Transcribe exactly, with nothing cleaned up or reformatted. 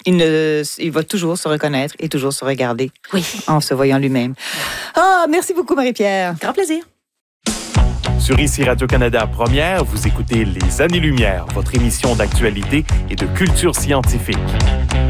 il, ne, il va toujours se reconnaître et toujours se regarder oui. en se voyant lui-même. Ah, merci beaucoup, Marie-Pierre. Grand plaisir. Sur ici Radio-Canada Première, vous écoutez Les Années-Lumière, votre émission d'actualité et de culture scientifique.